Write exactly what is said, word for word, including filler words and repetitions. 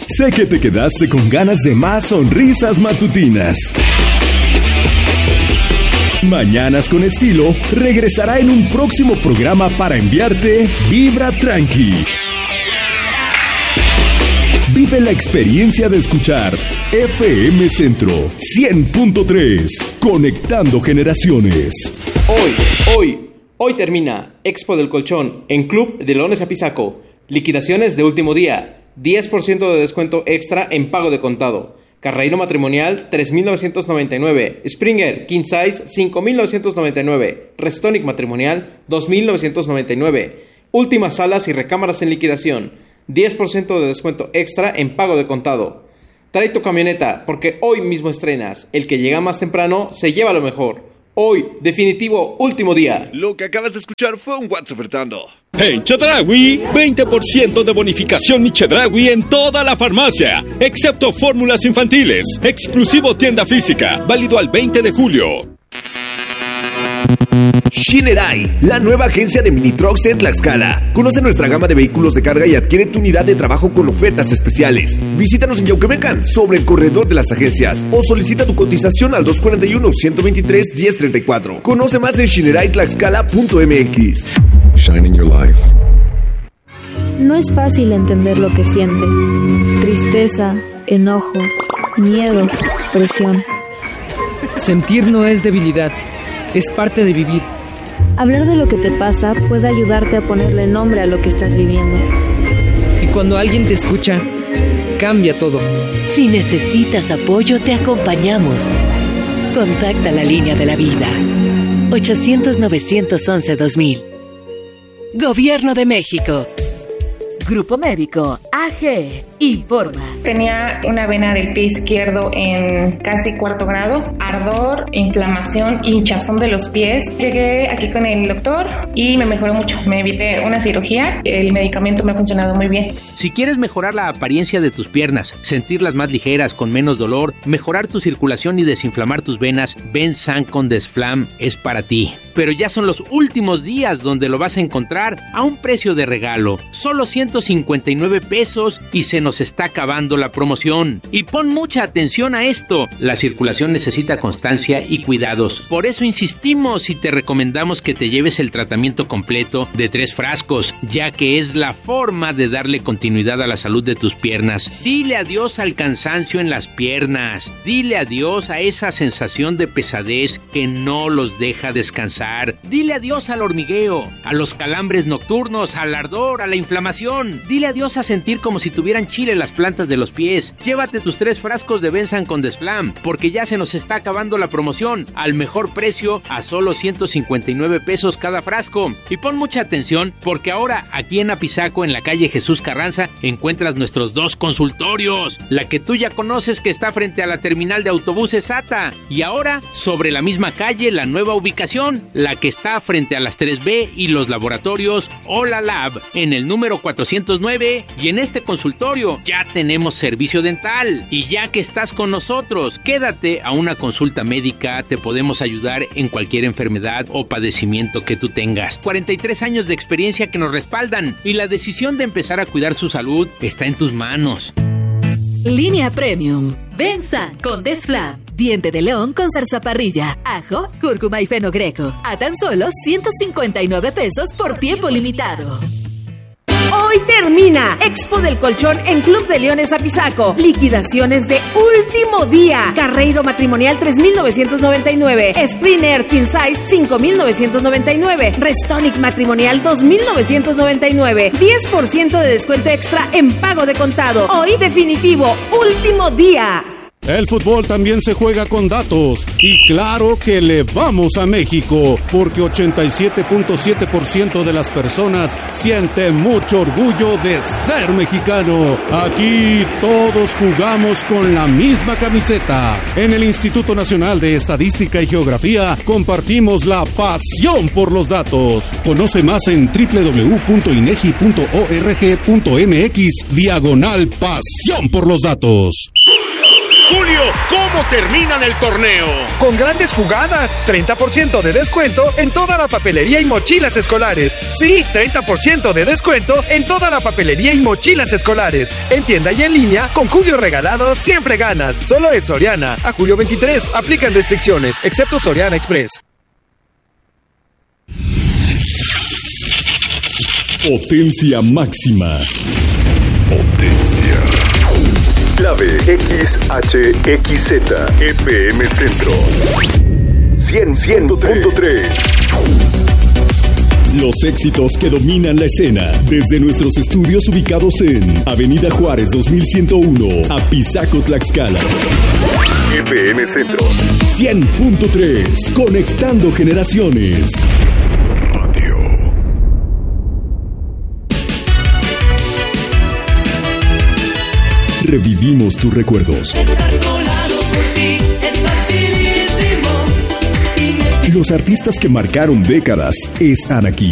Sé que te quedaste con ganas de más sonrisas matutinas. Mañanas con Estilo regresará en un próximo programa para enviarte Vibra Tranqui. Vive la experiencia de escuchar F M Centro cien punto tres, conectando generaciones. Hoy, hoy, hoy termina Expo del Colchón en Club de Leones Apizaco. Liquidaciones de último día, diez por ciento de descuento extra en pago de contado. Carreiro Matrimonial tres mil novecientos noventa y nueve, Springer King Size cinco mil novecientos noventa y nueve, Restonic Matrimonial dos mil novecientos noventa y nueve. Últimas salas y recámaras en liquidación, diez por ciento de descuento extra en pago de contado. Trae tu camioneta porque hoy mismo estrenas. El que llega más temprano se lleva lo mejor. Hoy, definitivo, último día. Lo que acabas de escuchar fue un WhatsApp ofertando. En Chedraui, veinte por ciento de bonificación Mi Chedraui en toda la farmacia, excepto fórmulas infantiles. Exclusivo tienda física, válido al veinte de julio. Shinerai, la nueva agencia de mini trucks en Tlaxcala. Conoce nuestra gama de vehículos de carga y adquiere tu unidad de trabajo con ofertas especiales. Visítanos en Yauquemecan, sobre el corredor de las agencias, o solicita tu cotización al dos cuatro uno, uno dos tres, uno cero tres cuatro. Conoce más en shinerai tlaxcala punto m x. Shining your life. No es fácil entender lo que sientes. Tristeza, enojo, miedo, presión. Sentir no es debilidad, es parte de vivir. Hablar de lo que te pasa puede ayudarte a ponerle nombre a lo que estás viviendo. Y cuando alguien te escucha, cambia todo. Si necesitas apoyo, te acompañamos. Contacta la línea de la vida. ochocientos, novecientos once, dos mil. Gobierno de México. Grupo Médico A G informa. Tenía una vena del pie izquierdo en casi cuarto grado, ardor, inflamación, hinchazón de los pies. Llegué aquí con el doctor y me mejoró mucho. Me evité una cirugía. El medicamento me ha funcionado muy bien. Si quieres mejorar la apariencia de tus piernas, sentirlas más ligeras, con menos dolor, mejorar tu circulación y desinflamar tus venas, Bensan con Desflam es para ti. Pero ya son los últimos días donde lo vas a encontrar a un precio de regalo. Solo ciento cincuenta y nueve pesos y se nos está acabando la promoción. Y pon mucha atención a esto. La circulación necesita constancia y cuidados. Por eso insistimos y te recomendamos que te lleves el tratamiento completo de tres frascos, ya que es la forma de darle continuidad a la salud de tus piernas. Dile adiós al cansancio en las piernas. Dile adiós a esa sensación de pesadez que no los deja descansar. Dile adiós al hormigueo, a los calambres nocturnos, al ardor, a la inflamación. Dile adiós a sentir como si tuvieran chile las plantas de los pies. Llévate tus tres frascos de Bensan con Desflam, porque ya se nos está acabando la promoción. Al mejor precio, a solo ciento cincuenta y nueve pesos cada frasco. Y pon mucha atención, porque ahora aquí en Apizaco, en la calle Jesús Carranza, encuentras nuestros dos consultorios. La que tú ya conoces, que está frente a la terminal de autobuses A T A. Y ahora, sobre la misma calle, la nueva ubicación, la que está frente a las tres B y los laboratorios Hola Lab, en el número cuatrocientos nueve. Y en este consultorio ya tenemos servicio dental. Y ya que estás con nosotros, quédate a una consulta médica. Te podemos ayudar en cualquier enfermedad o padecimiento que tú tengas. cuarenta y tres años de experiencia que nos respaldan, y la decisión de empezar a cuidar su salud está en tus manos. Línea Premium. Bensan con Desflam. Diente de león con zarzaparrilla, ajo, cúrcuma y fenogreco. A tan solo ciento cincuenta y nueve pesos por tiempo limitado. Hoy termina Expo del Colchón en Club de Leones Apizaco. Liquidaciones de último día. Carreiro Matrimonial tres mil novecientos noventa y nueve. Springer King Size cinco mil novecientos noventa y nueve. Restonic Matrimonial dos mil novecientos noventa y nueve. diez por ciento de descuento extra en pago de contado. Hoy definitivo, último día. El fútbol también se juega con datos, y claro que le vamos a México, porque ochenta y siete punto siete por ciento de las personas sienten mucho orgullo de ser mexicano. Aquí todos jugamos con la misma camiseta. En el Instituto Nacional de Estadística y Geografía compartimos la pasión por los datos. Conoce más en doble u doble u doble u punto inegi punto org punto m x diagonal pasión por los datos. Julio, ¿cómo terminan el torneo? Con grandes jugadas, treinta por ciento de descuento en toda la papelería y mochilas escolares. Sí, treinta por ciento de descuento en toda la papelería y mochilas escolares. En tienda y en línea, con Julio regalado, siempre ganas. Solo es Soriana. A julio veintitrés, aplican restricciones, excepto Soriana Express. Potencia máxima. Potencia. Clave X H X Z F M Centro cien punto tres. Los éxitos que dominan la escena desde nuestros estudios ubicados en Avenida Juárez dos mil ciento uno, Apizaco, Tlaxcala. F M Centro cien punto tres, conectando generaciones. Revivimos tus recuerdos. Los artistas que marcaron décadas están aquí.